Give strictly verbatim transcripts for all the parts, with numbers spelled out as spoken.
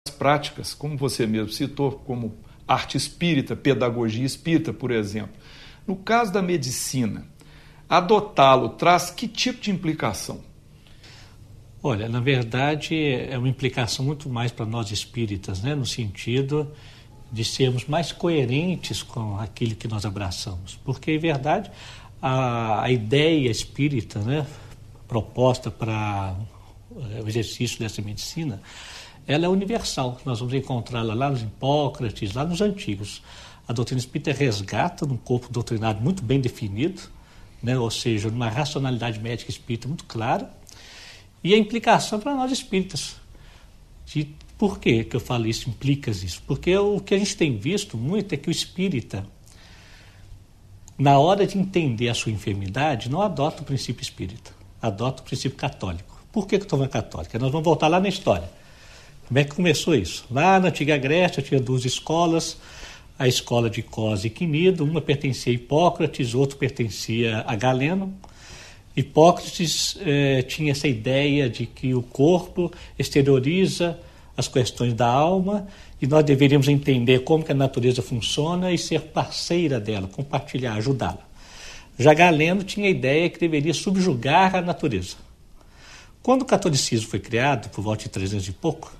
práticas, como você mesmo citou, como arte espírita, pedagogia espírita, por exemplo. No caso da medicina, adotá-lo traz que tipo de implicação? Olha, na verdade, é uma implicação muito mais para nós espíritas, né? No sentido de sermos mais coerentes com aquilo que nós abraçamos. Porque, em verdade, a, a ideia espírita, né, proposta para o exercício dessa medicina, ela é universal. Nós vamos encontrá-la lá nos Hipócrates, lá nos antigos. A doutrina espírita resgata num corpo doutrinado muito bem definido, né, ou seja, numa racionalidade médica espírita muito clara, e a implicação para nós espíritas. De, por que que eu falo isso, implica isso? Porque o que a gente tem visto muito é que o espírita, na hora de entender a sua enfermidade, não adota o princípio espírita, adota o princípio católico. Por que que eu estou falando católica? Nós vamos voltar lá na história. Como é que começou isso? Lá na antiga Grécia tinha duas escolas, a escola de Cos e Quinido, uma pertencia a Hipócrates, outra pertencia a Galeno. Hipócrates eh, tinha essa ideia de que o corpo exterioriza as questões da alma e nós deveríamos entender como que a natureza funciona e ser parceira dela, compartilhar, ajudá-la. Já Galeno tinha a ideia que deveria subjugar a natureza. Quando o catolicismo foi criado, por volta de trezentos e pouco,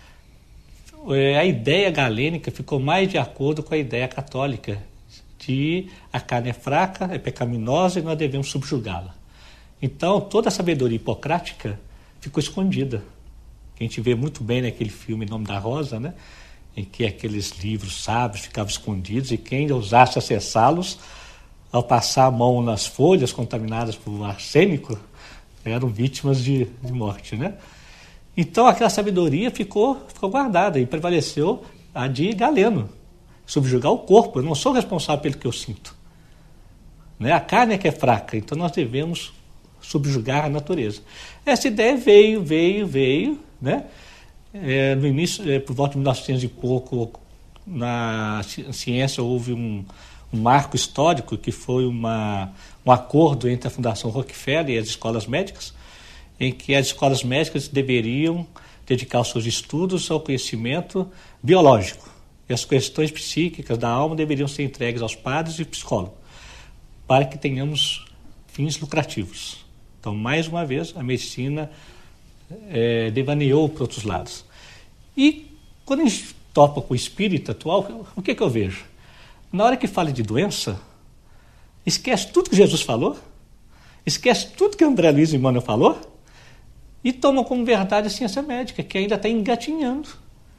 a ideia galênica ficou mais de acordo com a ideia católica de a carne é fraca, é pecaminosa e nós devemos subjugá-la. Então, toda a sabedoria hipocrática ficou escondida. A gente vê muito bem naquele filme Nome da Rosa, né? Em que aqueles livros sábios ficavam escondidos e quem ousasse acessá-los, ao passar a mão nas folhas contaminadas por arsênico, eram vítimas de, de morte, né? Então, aquela sabedoria ficou, ficou guardada e prevaleceu a de Galeno, subjugar o corpo. Eu não sou responsável pelo que eu sinto, né? A carne é que é fraca, então nós devemos subjugar a natureza. Essa ideia veio, veio, veio, né? É, no início, é, por volta de mil e novecentos e pouco, na ciência houve um, um marco histórico que foi uma, um acordo entre a Fundação Rockefeller e as escolas médicas, em que as escolas médicas deveriam dedicar os seus estudos ao conhecimento biológico. E as questões psíquicas da alma deveriam ser entregues aos padres e psicólogos, para que tenhamos fins lucrativos. Então, mais uma vez, a medicina é, devaneou para outros lados. E, quando a gente topa com o espírito atual, o que, que eu vejo? Na hora que fala de doença, esquece tudo que Jesus falou, esquece tudo que André Luiz e Emmanuel falou, e toma como verdade a ciência médica, que ainda está engatinhando.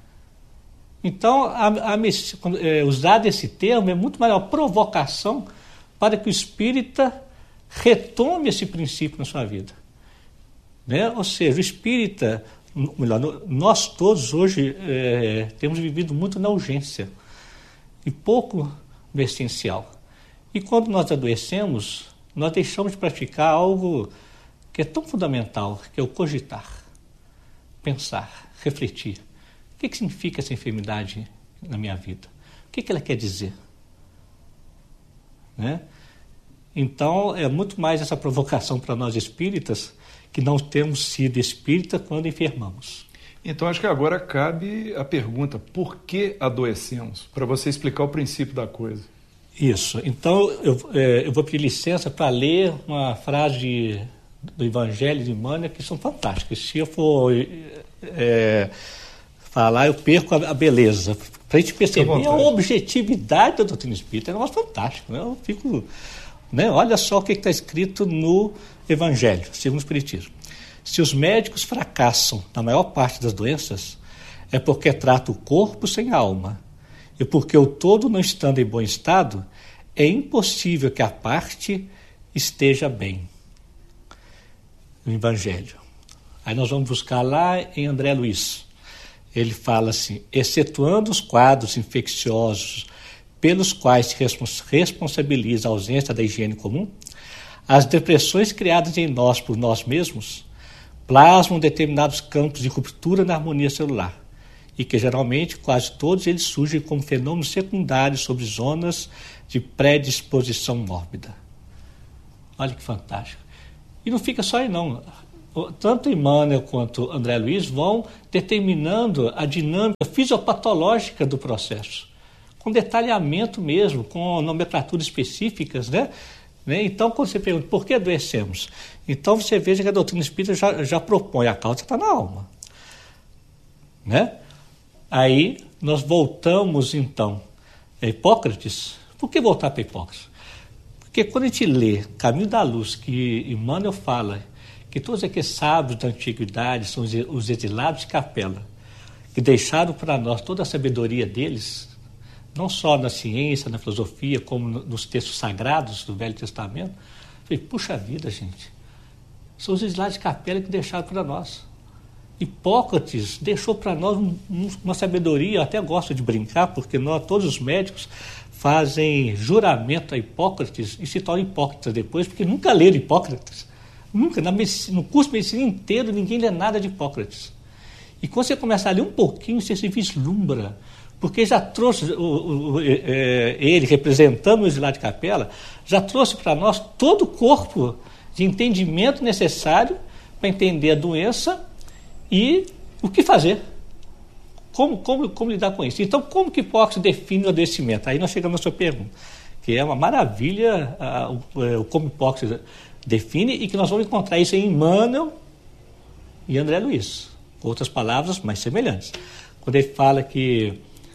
Então, a, a, é, usar esse termo é muito maior provocação para que o espírita retome esse princípio na sua vida, né? Ou seja, o espírita, melhor, nós todos hoje é, temos vivido muito na urgência e pouco no essencial. E quando nós adoecemos, nós deixamos de praticar algo que é tão fundamental, que é o cogitar, pensar, refletir. O que, que significa essa enfermidade na minha vida? O que, que ela quer dizer? Né? Então, é muito mais essa provocação para nós espíritas, que não temos sido espírita quando enfermamos. Então, acho que agora cabe a pergunta, por que adoecemos? Para você explicar o princípio da coisa. Isso. Então, eu, é, eu vou pedir licença para ler uma frase de, do Evangelho de Emmanuel que são fantásticas. Se eu for é, falar, eu perco a, a beleza. Para a gente perceber a objetividade da doutrina espírita, é um negócio fantástico, né? Eu fico... Né? Olha só o que está escrito no Evangelho, segundo o Espiritismo. Se os médicos fracassam na maior parte das doenças, é porque trata o corpo sem a alma. E porque o todo não estando em bom estado, é impossível que a parte esteja bem. No Evangelho. Aí nós vamos buscar lá em André Luiz. Ele fala assim, excetuando os quadros infecciosos pelos quais se responsabiliza a ausência da higiene comum, as depressões criadas em nós por nós mesmos plasmam determinados campos de ruptura na harmonia celular e que geralmente quase todos eles surgem como fenômenos secundários sobre zonas de predisposição mórbida. Olha que fantástico. E não fica só aí não. tanto Emmanuel quanto André Luiz vão determinando a dinâmica fisiopatológica do processo, com detalhamento mesmo, com nomenclaturas específicas, né? né? Então, quando você pergunta por que adoecemos, então você veja que a doutrina espírita já, já propõe, a causa está na alma. Né? Aí nós voltamos então a Hipócrates. Por que voltar para Hipócrates? Porque quando a gente lê Caminho da Luz, que Emmanuel fala que todos aqueles sábios da antiguidade são os exilados de capela, que deixaram para nós toda a sabedoria deles, não só na ciência, na filosofia, como nos textos sagrados do Velho Testamento. Eu falei, puxa vida, gente, são os exilados de capela que deixaram para nós. Hipócrates deixou para nós um, um, uma sabedoria, eu até gosto de brincar, porque nós, todos os médicos fazem juramento a Hipócrates e se tornam hipócritas depois, porque nunca leram Hipócrates. Nunca, na medicina, no curso de medicina inteiro, ninguém lê nada de Hipócrates. E quando você começa a ler um pouquinho, você se vislumbra, porque já trouxe, o, o, o, ele, representando o exilado de capela, já trouxe para nós todo o corpo de entendimento necessário para entender a doença e o que fazer. Como, como, como lidar com isso? Então, como que Hipócrates define o adoecimento? Aí nós chegamos à sua pergunta, que é uma maravilha a, o, como Hipócrates define, e que nós vamos encontrar isso em Emmanuel e André Luiz. Outras palavras mais semelhantes. Quando ele fala que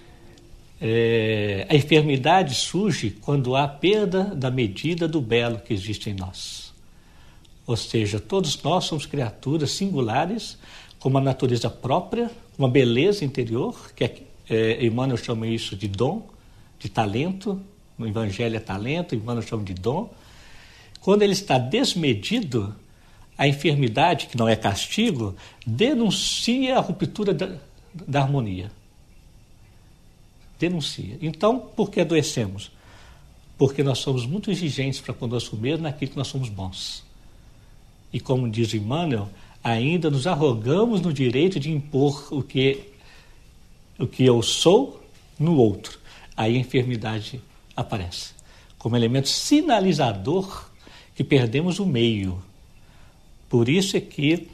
é, a enfermidade surge quando há perda da medida do belo que existe em nós. Ou seja, todos nós somos criaturas singulares, com uma natureza própria, uma beleza interior, que é, é, Emmanuel chama isso de dom, de talento. No Evangelho é talento, Emmanuel chama de dom. Quando ele está desmedido, a enfermidade, que não é castigo, denuncia a ruptura da, da harmonia. Denuncia. Então, por que adoecemos? Porque nós somos muito exigentes para conosco mesmo naquilo que nós somos bons. E como diz Emmanuel, ainda nos arrogamos no direito de impor o que, o que eu sou no outro. Aí a enfermidade aparece como elemento sinalizador que perdemos o meio. Por isso é que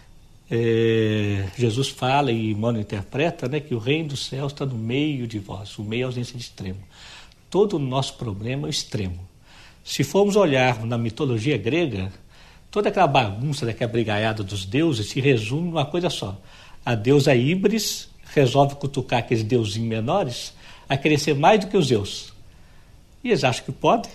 é, Jesus fala e Emmanuel interpreta, né, que o reino dos céus está no meio de vós, o meio é a ausência de extremo. Todo o nosso problema é o extremo. Se formos olhar na mitologia grega, toda aquela bagunça daquela brigaiada dos deuses se resume numa coisa só. A deusa Íbris resolve cutucar aqueles deusinhos menores a querer ser mais do que os Zeus. E eles acham que podem.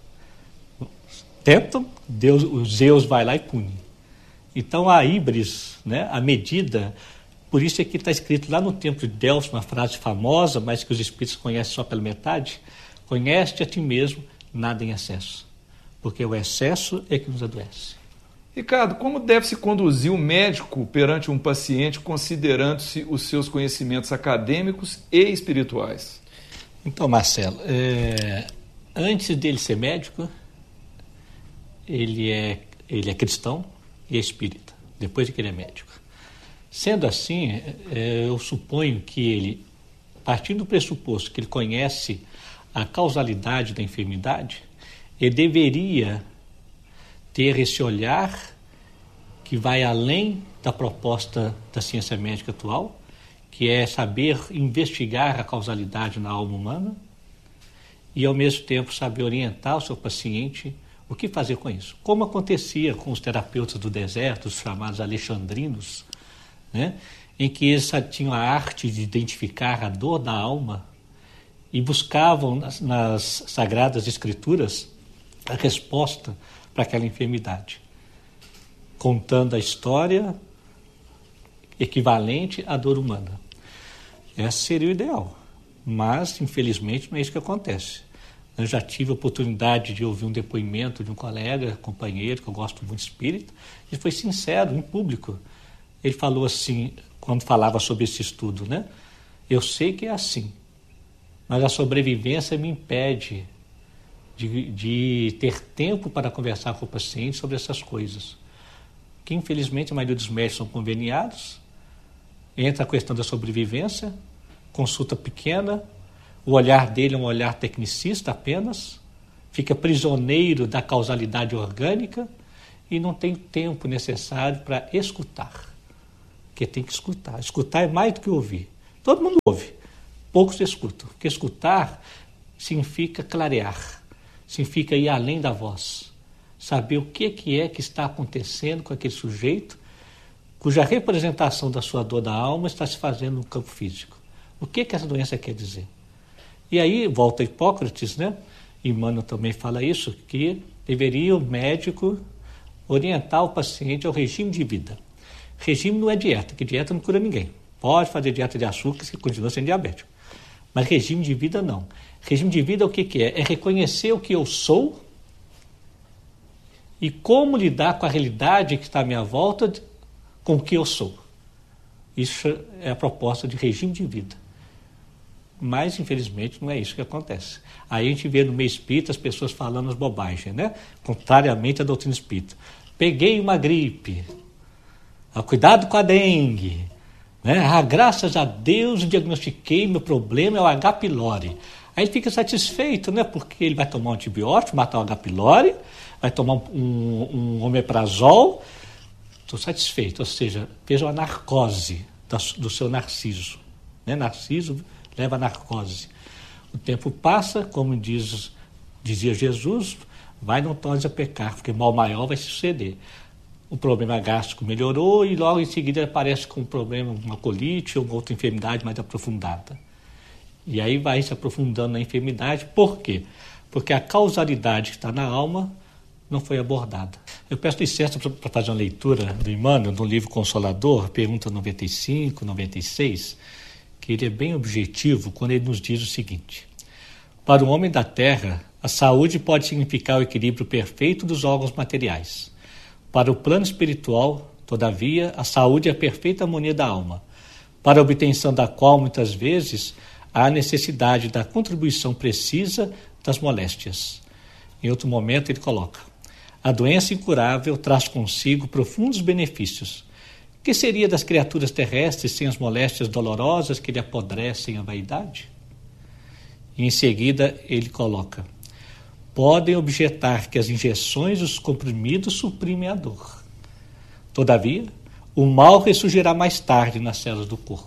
Tentam, Deus, o Zeus vai lá e pune. Então a Íbris, né, a medida, por isso é que está escrito lá no templo de Delfos, uma frase famosa, mas que os espíritos conhecem só pela metade: conhece-te a ti mesmo, nada em excesso. Porque o excesso é que nos adoece. Ricardo, como deve se conduzir o médico perante um paciente considerando-se os seus conhecimentos acadêmicos e espirituais? Então, Marcelo, é, antes dele ser médico, ele é, ele é cristão e é espírita, depois de que ele é médico. Sendo assim, é, eu suponho que ele, partindo do pressuposto que ele conhece a causalidade da enfermidade, ele deveria ter esse olhar que vai além da proposta da ciência médica atual, que é saber investigar a causalidade na alma humana e, ao mesmo tempo, saber orientar o seu paciente o que fazer com isso. Como acontecia com os terapeutas do deserto, os chamados alexandrinos, né, em que eles tinham a arte de identificar a dor da alma e buscavam nas, nas Sagradas Escrituras a resposta para aquela enfermidade, contando a história equivalente à dor humana. Esse seria o ideal, mas infelizmente não é isso que acontece. Eu já tive a oportunidade de ouvir um depoimento de um colega, companheiro, que eu gosto muito, espírita, e foi sincero, em público. Ele falou assim, quando falava sobre esse estudo, né? Eu sei que é assim, mas a sobrevivência me impede De, de ter tempo para conversar com o paciente sobre essas coisas. Que, infelizmente, a maioria dos médicos são conveniados, entra a questão da sobrevivência, consulta pequena, o olhar dele é um olhar tecnicista apenas, fica prisioneiro da causalidade orgânica e não tem tempo necessário para escutar. Porque tem que escutar. Escutar é mais do que ouvir. Todo mundo ouve, poucos escutam. Porque escutar significa clarear, significa ir além da voz, saber o que, que é que está acontecendo com aquele sujeito, cuja representação da sua dor da alma está se fazendo no campo físico. O que, que essa doença quer dizer? E aí, volta a Hipócrates, né? Emmanuel também fala isso, que deveria o médico orientar o paciente ao regime de vida. Regime não é dieta, que dieta não cura ninguém. Pode fazer dieta de açúcar, que continua sendo diabético. Mas regime de vida não. Regime de vida o que, que é? É reconhecer o que eu sou e como lidar com a realidade que está à minha volta com o que eu sou. Isso é a proposta de regime de vida. Mas, infelizmente, não é isso que acontece. Aí a gente vê no meio espírita as pessoas falando as bobagens, né? Contrariamente à doutrina espírita. Peguei uma gripe. Ah, cuidado com a dengue. Né? Ah, graças a Deus diagnostiquei, meu problema é o H. pylori. Aí ele fica satisfeito, né? Porque ele vai tomar um antibiótico, matar o H. pylori, vai tomar um, um, um omeprazol. Estou satisfeito, ou seja, fez uma narcose do seu narciso. Né? Narciso leva a narcose. O tempo passa, como diz, dizia Jesus, vai não torne a pecar, porque mal maior vai se suceder. O problema gástrico melhorou e logo em seguida aparece com um problema, uma colite ou uma outra enfermidade mais aprofundada. E aí vai se aprofundando na enfermidade. Por quê? Porque a causalidade que está na alma não foi abordada. Eu peço licença para fazer uma leitura do Emmanuel, no livro Consolador, pergunta noventa e cinco, noventa e seis, que ele é bem objetivo quando ele nos diz o seguinte: para o homem da terra, a saúde pode significar o equilíbrio perfeito dos órgãos materiais. Para o plano espiritual, todavia, a saúde é a perfeita harmonia da alma, para a obtenção da qual, muitas vezes, há necessidade da contribuição precisa das moléstias. Em outro momento, ele coloca: a doença incurável traz consigo profundos benefícios. Que seria das criaturas terrestres sem as moléstias dolorosas que lhe apodrecem a vaidade? E em seguida ele coloca: podem objetar que as injeções e os comprimidos suprimem a dor. Todavia, o mal ressurgirá mais tarde nas células do corpo.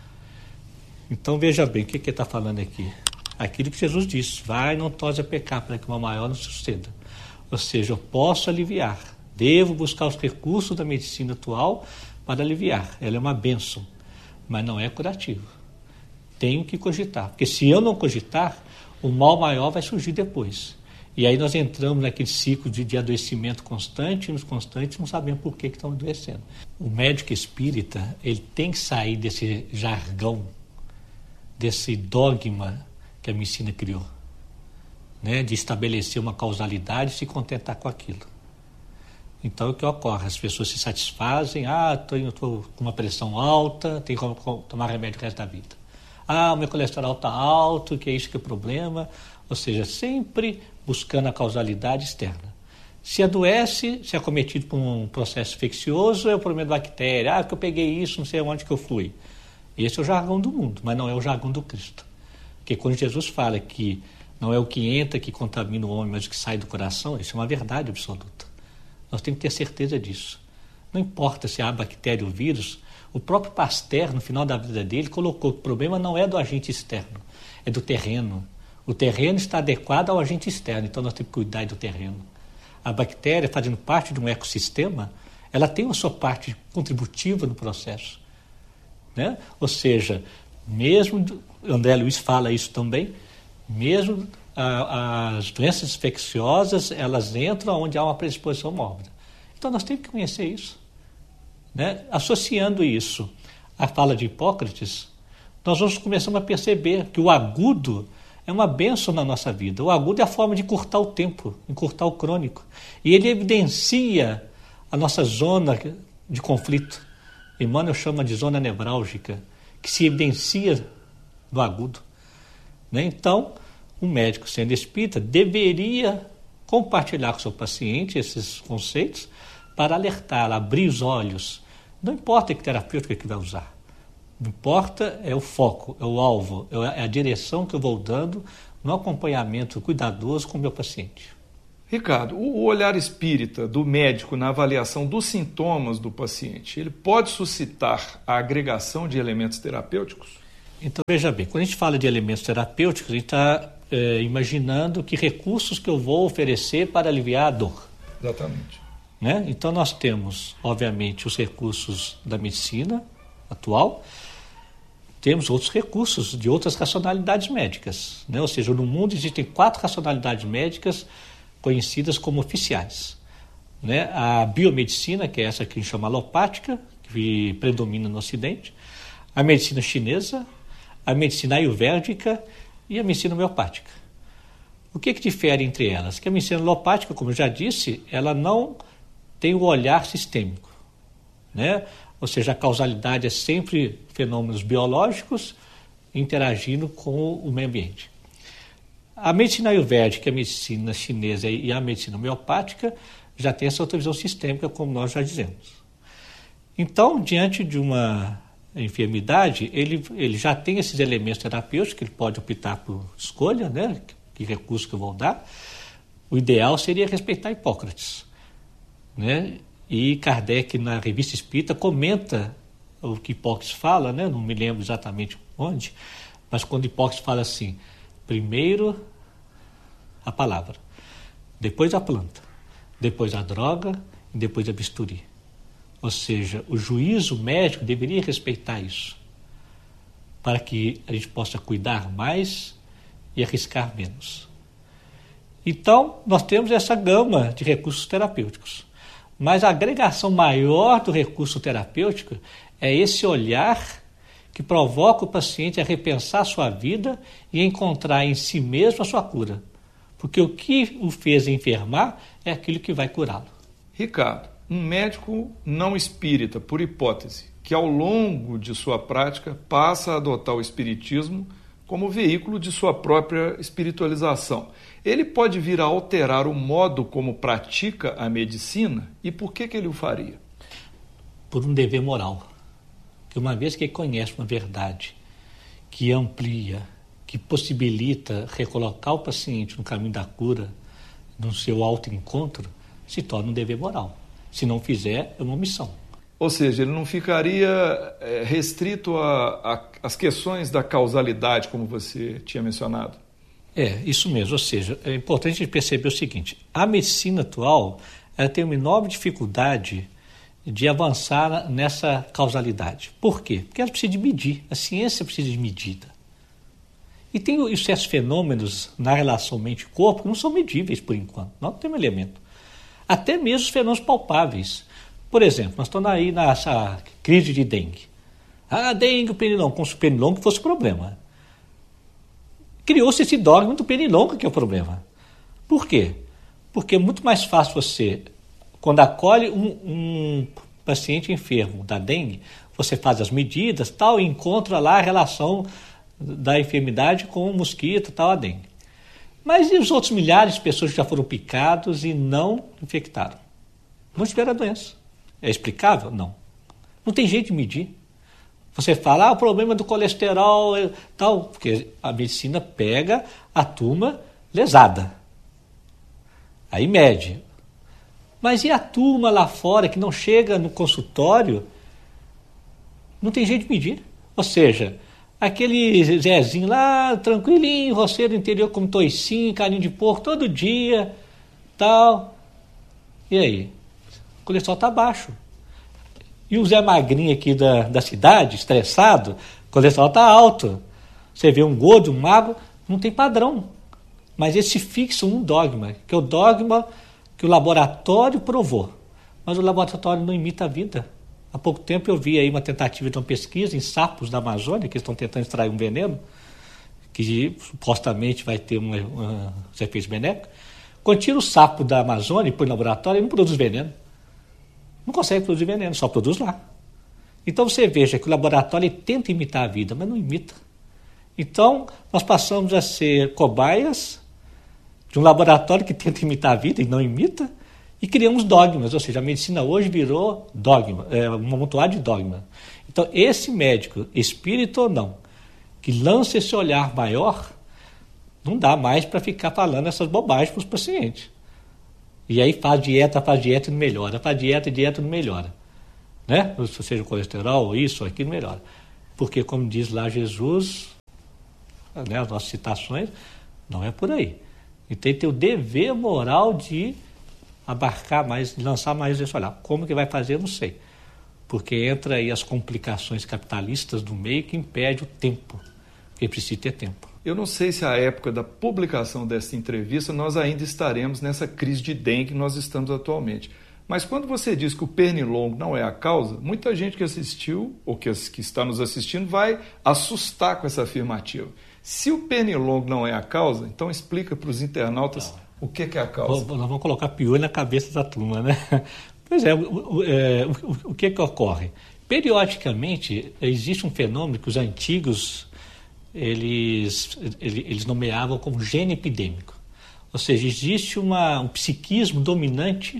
Então veja bem, o que, que ele está falando aqui? Aquilo que Jesus disse: vai, não torne a pecar, para que o mal maior não suceda. Ou seja, eu posso aliviar, devo buscar os recursos da medicina atual para aliviar. Ela é uma bênção, mas não é curativo. Tenho que cogitar, porque se eu não cogitar, o mal maior vai surgir depois. E aí nós entramos naquele ciclo de, de adoecimento constante, e nos constantes não sabemos por que, que estão adoecendo. O médico espírita, ele tem que sair desse jargão, desse dogma que a medicina criou, né, de estabelecer uma causalidade e se contentar com aquilo. Então, o que ocorre? As pessoas se satisfazem: ah, estou com uma pressão alta, tenho que tomar remédio o resto da vida. Ah, o meu colesterol está alto, que é isso que é o problema. Ou seja, sempre buscando a causalidade externa. Se adoece, se é acometido por um processo infeccioso, é o problema da bactéria. Ah, que eu peguei isso, não sei onde que eu fui. Esse é o jargão do mundo, mas não é o jargão do Cristo. Porque quando Jesus fala que não é o que entra que contamina o homem, mas o que sai do coração, isso é uma verdade absoluta. Nós temos que ter certeza disso. Não importa se há bactéria ou vírus, o próprio Pasteur, no final da vida dele, colocou que o problema não é do agente externo, é do terreno. O terreno está adequado ao agente externo, então nós temos que cuidar do terreno. A bactéria, fazendo parte de um ecossistema, ela tem a sua parte contributiva no processo. Né? Ou seja, mesmo, André Luiz fala isso também, mesmo as doenças infecciosas, elas entram onde há uma predisposição mórbida. Então nós temos que conhecer isso. Né? Associando isso à fala de Hipócrates, nós vamos começando a perceber que o agudo é uma bênção na nossa vida. O agudo é a forma de encurtar o tempo, encurtar o crônico. E ele evidencia a nossa zona de conflito. Emmanuel chama de zona nevrálgica, que se evidencia no agudo. Né? Então, um médico sendo espírita deveria compartilhar com o seu paciente esses conceitos para alertar, abrir os olhos. Não importa que terapêutica que vai usar. O que importa é o foco, é o alvo, é a direção que eu vou dando no acompanhamento cuidadoso com o meu paciente. Ricardo, o olhar espírita do médico na avaliação dos sintomas do paciente, ele pode suscitar a agregação de elementos terapêuticos? Então, veja bem, quando a gente fala de elementos terapêuticos, a gente está é, imaginando que recursos que eu vou oferecer para aliviar a dor. Exatamente. Né? Então, nós temos, obviamente, os recursos da medicina atual, temos outros recursos de outras racionalidades médicas. Né? Ou seja, no mundo existem quatro racionalidades médicas conhecidas como oficiais. Né? A biomedicina, que é essa que a gente chama alopática, que predomina no Ocidente, a medicina chinesa, a medicina ayurvédica e a medicina homeopática. O que, que difere entre elas? Que a medicina alopática, como eu já disse, ela não tem o olhar sistêmico, né? Ou seja, a causalidade é sempre fenômenos biológicos interagindo com o meio ambiente. A medicina ayurvédica, a medicina chinesa e a medicina homeopática já tem essa outra visão sistêmica, como nós já dizemos. Então, diante de uma enfermidade, ele, ele já tem esses elementos terapêuticos que ele pode optar por escolha, né? Que recurso que eu vou dar. O ideal seria respeitar Hipócrates, né? E Kardec, na Revista Espírita, comenta o que Hipócrates fala, né? Não me lembro exatamente onde, mas quando Hipócrates fala assim, primeiro a palavra, depois a planta, depois a droga e depois a bisturi. Ou seja, o juízo médico deveria respeitar isso, para que a gente possa cuidar mais e arriscar menos. Então, nós temos essa gama de recursos terapêuticos, mas a agregação maior do recurso terapêutico é esse olhar que provoca o paciente a repensar a sua vida e encontrar em si mesmo a sua cura, porque o que o fez enfermar é aquilo que vai curá-lo. Ricardo, um médico não espírita, por hipótese, que ao longo de sua prática passa a adotar o espiritismo como veículo de sua própria espiritualização, ele pode vir a alterar o modo como pratica a medicina? E por que que ele o faria? Por um dever moral. Que uma vez que ele conhece uma verdade que amplia, que possibilita recolocar o paciente no caminho da cura, no seu autoencontro, se torna um dever moral. Se não fizer, é uma omissão. Ou seja, ele não ficaria é, restrito às questões da causalidade, como você tinha mencionado? É, isso mesmo. Ou seja, é importante a gente perceber o seguinte, a medicina atual ela tem uma enorme dificuldade de avançar nessa causalidade. Por quê? Porque ela precisa de medir, a ciência precisa de medida. E tem certos fenômenos na relação mente-corpo que não são medíveis por enquanto, não tem um elemento. Até mesmo os fenômenos palpáveis. Por exemplo, nós estamos aí nessa crise de dengue. Ah, dengue, o pernilongo, como se o pernilongo fosse o problema. Criou-se esse dogma do pernilongo que é o problema. Por quê? Porque é muito mais fácil você, quando acolhe um, um paciente enfermo da dengue, você faz as medidas tal, e encontra lá a relação da enfermidade com o mosquito, tal, a dengue. Mas e os outros milhares de pessoas que já foram picados e não infectaram? Não tiveram a doença. É explicável? Não. Não tem jeito de medir. Você fala, ah, o problema do colesterol, tal, porque a medicina pega a turma lesada. Aí mede. Mas e a turma lá fora que não chega no consultório? Não tem jeito de medir. Ou seja, aquele Zezinho lá, tranquilinho, roceiro do interior com toicinho, carinho de porco, todo dia, tal. E aí? O colesterol está baixo. E o Zé Magrinho aqui da, da cidade, estressado, o colesterol está alto. Você vê um gordo, um magro, não tem padrão. Mas eles se fixam num dogma, que é o dogma que o laboratório provou. Mas o laboratório não imita a vida. Há pouco tempo eu vi aí uma tentativa de uma pesquisa em sapos da Amazônia, que estão tentando extrair um veneno, que supostamente vai ter um, um, uns efeitos benéficos. Quando tira o sapo da Amazônia e põe no laboratório, ele não produz veneno. Não consegue produzir veneno, só produz lá. Então você veja que o laboratório tenta imitar a vida, mas não imita. Então nós passamos a ser cobaias de um laboratório que tenta imitar a vida e não imita, e criamos dogmas, ou seja, a medicina hoje virou dogma, é, um amontoado de dogma. Então esse médico, espírito ou não, que lança esse olhar maior, não dá mais para ficar falando essas bobagens para os pacientes. E aí faz dieta, faz dieta e não melhora. Faz dieta e dieta não melhora. Né? Seja o colesterol, isso, aquilo, melhora. Porque, como diz lá Jesus, né, as nossas citações, não é por aí. Então, tem que ter o dever moral de abarcar mais, de lançar mais isso. Olha, como que vai fazer, eu não sei. Porque entra aí as complicações capitalistas do meio que impede o tempo. Porque precisa ter tempo. Eu não sei se à época da publicação desta entrevista nós ainda estaremos nessa crise de dengue que nós estamos atualmente. Mas quando você diz que o pernilongo não é a causa, muita gente que assistiu, ou que, que está nos assistindo, vai assustar com essa afirmativa. Se o pernilongo não é a causa, então explica para os internautas não. o que, que é a causa. Nós vamos colocar piolho na cabeça da turma, né? Pois é, o, o, é, o, o que, que ocorre? Periodicamente, existe um fenômeno que os antigos eles, eles nomeavam como gene epidêmico. Ou seja, existe uma, um psiquismo dominante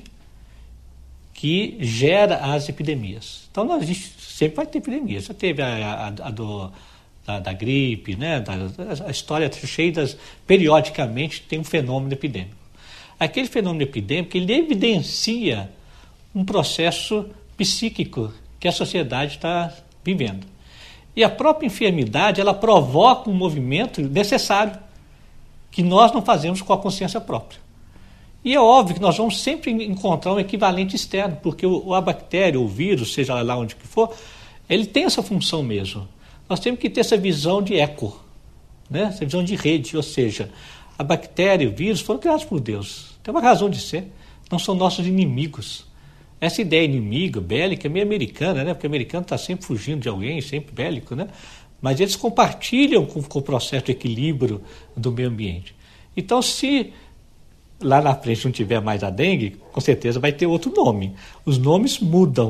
que gera as epidemias. Então, a gente sempre vai ter epidemias. Já teve a, a, a do, da, da gripe, né? da, a história cheia das... Periodicamente tem um fenômeno epidêmico. Aquele fenômeno epidêmico, ele evidencia um processo psíquico que a sociedade está vivendo. E a própria enfermidade, ela provoca um movimento necessário que nós não fazemos com a consciência própria. E é óbvio que nós vamos sempre encontrar um equivalente externo, porque o, a bactéria, o vírus, seja lá onde que for, ele tem essa função mesmo. Nós temos que ter essa visão de eco, né? Essa visão de rede, ou seja, a bactéria e o vírus foram criados por Deus. Tem uma razão de ser. Não são nossos inimigos. Essa ideia inimiga, bélica, é meio americana, né? Porque o americano está sempre fugindo de alguém, sempre bélico, né? Mas eles compartilham com, com o processo de equilíbrio do meio ambiente. Então, se lá na frente não tiver mais a dengue, com certeza vai ter outro nome. Os nomes mudam,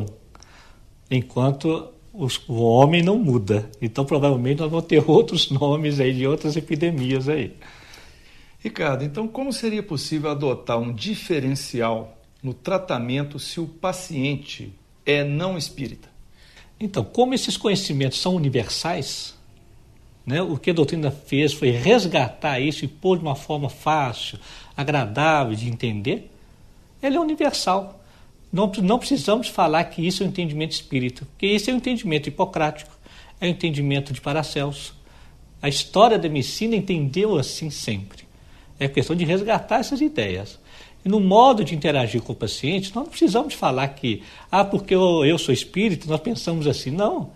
enquanto os, o homem não muda. Então, provavelmente, nós vamos ter outros nomes aí de outras epidemias aí. Ricardo, então como seria possível adotar um diferencial no tratamento se o paciente é não espírita? Então, como esses conhecimentos são universais, né, o que a doutrina fez foi resgatar isso e pôr de uma forma fácil, agradável de entender. Ele é universal. Não, não precisamos falar que isso é um entendimento espírita, porque isso é um entendimento hipocrático, é um entendimento de Paracelso. A história da medicina entendeu assim sempre. É questão de resgatar essas ideias. E no modo de interagir com o paciente, nós não precisamos falar que, ah, porque eu, eu sou espírita, nós pensamos assim. Não.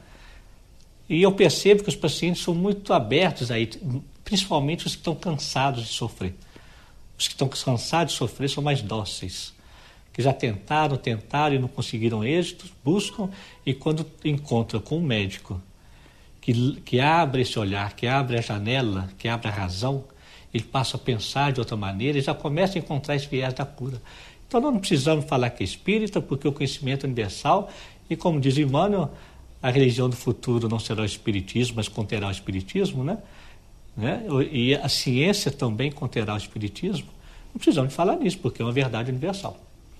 E eu percebo que os pacientes são muito abertos aí, principalmente os que estão cansados de sofrer. Os que estão cansados de sofrer são mais dóceis, que já tentaram, tentaram e não conseguiram êxito, buscam, e quando encontram com um médico que, que abre esse olhar, que abre a janela, que abre a razão, ele passa a pensar de outra maneira e já começa a encontrar esse viés da cura. Então nós não precisamos falar que é espírita, porque o conhecimento é universal, e como diz Emmanuel, a religião do futuro não será o espiritismo, mas conterá o espiritismo, né? né? E a ciência também conterá o espiritismo. Não precisamos falar nisso, porque é uma verdade universal.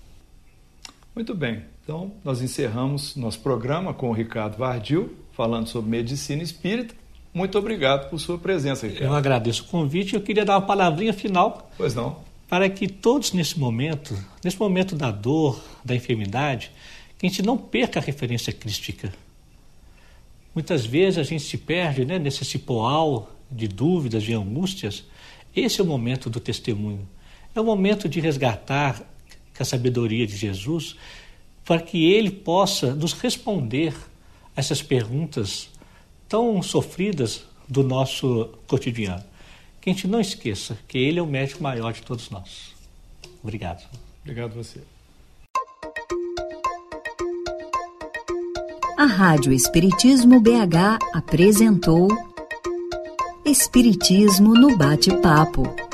Muito bem, então nós encerramos nosso programa com o Ricardo Vardil, falando sobre medicina espírita. Muito obrigado por sua presença, Ricardo. Eu agradeço o convite e eu queria dar uma palavrinha final. Pois não. Para que todos nesse momento, nesse momento da dor, da enfermidade, que a gente não perca a referência crística. Muitas vezes a gente se perde, né, nesse cipoal de dúvidas, de angústias. Esse é o momento do testemunho. É o momento de resgatar a sabedoria de Jesus para que Ele possa nos responder a essas perguntas tão sofridas do nosso cotidiano. Que a gente não esqueça que Ele é o médico maior de todos nós. Obrigado. Obrigado a você. A Rádio Espiritismo B H apresentou Espiritismo no Bate-Papo.